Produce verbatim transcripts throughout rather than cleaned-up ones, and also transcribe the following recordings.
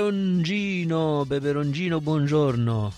Peperoncino, Peperoncino, buongiorno.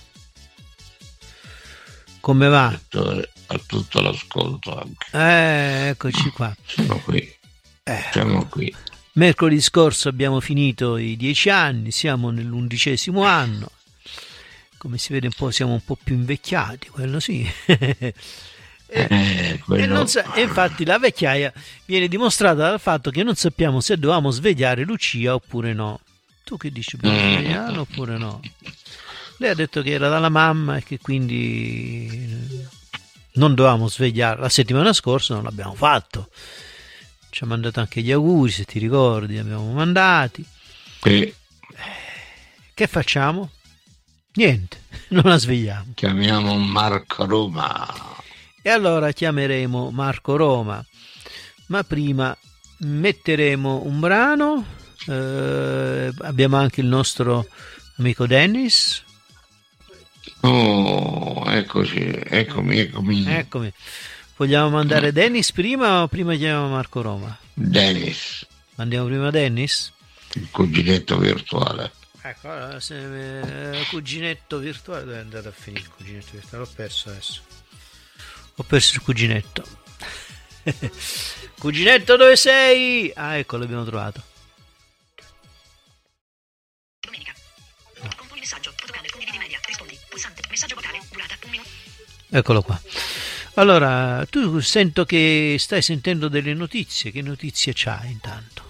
Come va? A tutto l'ascolto anche. Eh, eccoci qua. Sono qui. Eh. Siamo qui. Mercoledì scorso abbiamo finito i dieci anni, siamo nell'undicesimo anno. Come si vede un po' siamo un po' più invecchiati, quello sì. e, eh, quello... e, non sa- e infatti la vecchiaia viene dimostrata dal fatto che non sappiamo se dovevamo svegliare Lucia oppure no. Tu che dici, dobbiamo Mm. svegliarla oppure no? Lei ha detto che era dalla mamma e che quindi non dovevamo svegliarla. La settimana scorsa non l'abbiamo fatto. Ci ha mandato anche gli auguri, se ti ricordi, li abbiamo mandati. Sì. Che facciamo? Niente, non la svegliamo. Chiamiamo Marco Roma. E allora chiameremo Marco Roma. Ma prima metteremo un brano. Eh, abbiamo anche il nostro amico Dennis. Oh, eccoci, eccomi, eccomi. Eccomi. Vogliamo mandare Dennis prima o prima chiamiamo Marco Roma? Dennis. Mandiamo prima Dennis? Il cuginetto virtuale. Ecco, allora, se, eh, cuginetto virtuale, dove è andato a finire il cuginetto virtuale? L'ho perso adesso. Ho perso il cuginetto. Cuginetto, dove sei? Ah, ecco, l'abbiamo trovato. Domenica. Componi messaggio, fotocamera, condividi media, rispondi, pulsante, messaggio vocale, durata un minuto. Eccolo qua. Allora, tu sento che stai sentendo delle notizie. Che notizie c'hai intanto?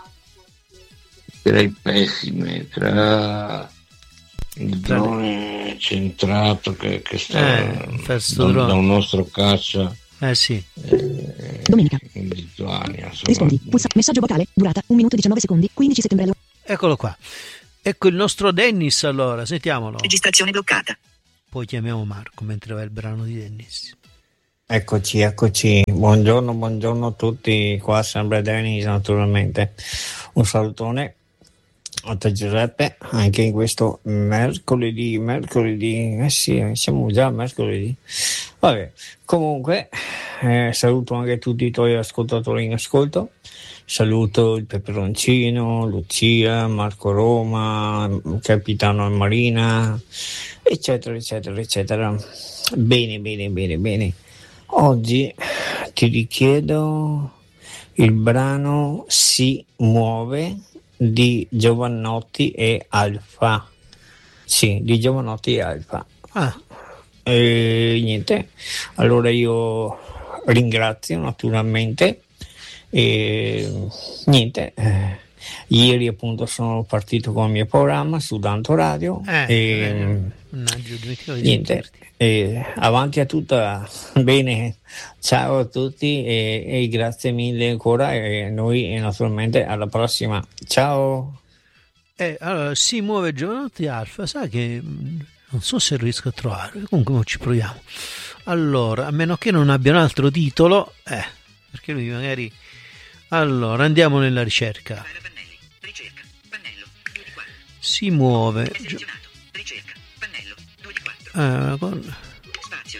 Direi pessime, tra il drone centrato che, che sta Eh, da, drone. da un nostro caccia Eh sì. eh, Domenica. in Lituania. Insomma. Rispondi, pulsa, messaggio vocale, durata un minuto diciannove secondi, quindici settembre. Eccolo qua. Ecco il nostro Dennis, allora, sentiamolo. Registrazione bloccata. Poi chiamiamo Marco mentre va il brano di Dennis. Eccoci, eccoci. Buongiorno, buongiorno a tutti. Qua sempre Dennis, naturalmente. Un salutone a te Giuseppe, anche in questo mercoledì, mercoledì, eh sì, siamo già mercoledì. Vabbè, comunque eh, saluto anche tutti i tuoi ascoltatori in ascolto. Saluto il Peperoncino, Lucia, Marco Roma, Capitano Marina, eccetera, eccetera, eccetera. Bene, bene, bene, bene. Oggi ti richiedo il brano Si muove di Giovanotti e Alfa. Sì, di Giovanotti e Alfa. Ah. E niente, allora io ringrazio naturalmente e niente, eh, ieri appunto sono partito con il mio programma su Danto Radio Eh, e eh, mannaggia, dimentico di niente, sentirti. e avanti a tutta. Bene, ciao a tutti e, e grazie mille ancora e noi e naturalmente alla prossima, ciao. Eh, allora, si muove Giovanotti Alfa, sai che mh, non so se riesco a trovare, comunque mo ci proviamo. Allora, a meno che non abbia un altro titolo, eh, perché lui magari... Allora, andiamo nella ricerca. Pannelli, ricerca, pannello, due di quattro. Si muove... Gio- Selezionato, ricerca, pannello, due di quattro. eh, con- Spazio.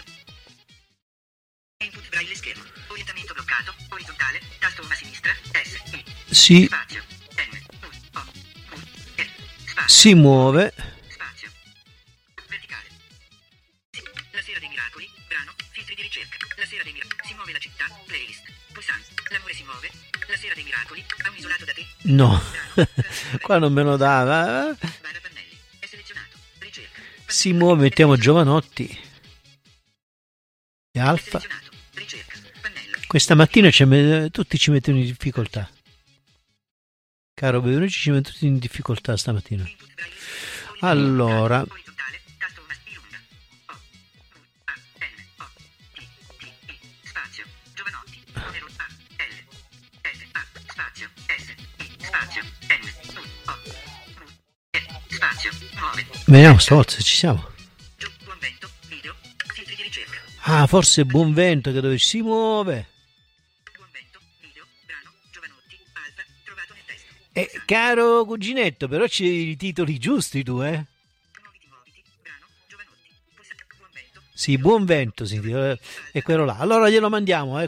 Input braille schermo. Orientamento bloccato, orizzontale, tasto a sinistra, S, I. si, Spazio. N, U, O, U, E. Spazio. si muove... Spazio. Verticale. Si- La sera dei miracoli, brano, filtri di ricerca. La sera dei miracoli. Si muove la città, playlist. Pulsante. L'amore si muove. La sera dei miracoli, a un isolato da te. No, qua non me lo dava. eh. Bara pannelli. È selezionato. Ricerca. Si muove, mettiamo Giovanotti e Alfa. Selezionato. Ricerca. Pannello. Questa mattina ci met- tutti ci mettono in difficoltà. Caro Benvenuti, ci mettono tutti in difficoltà stamattina. Input braille schermo. Allora, Orizzontale, tasto mastino lunga. O, U, A, N, O, T, T, I, spazio, Giovanotti, numero A, L, F, A, spazio, S, I, spazio, N, U, O, U, E, spazio, muove. vediamo stavolta se ci siamo. Giù, buon vento, video, filtri di ricerca. Ah, forse Buon Vento che dove si muove. Buon vento, video, brano, Giovanotti, Alfa, trovato nel testo. Eh, caro cuginetto, però c'è i titoli giusti tu, eh? Muoviti, muoviti, brano, Giovanotti, pulsante, buon vento. Sì, Buon Vento, sì, eh, è quello là. Allora glielo mandiamo, eh.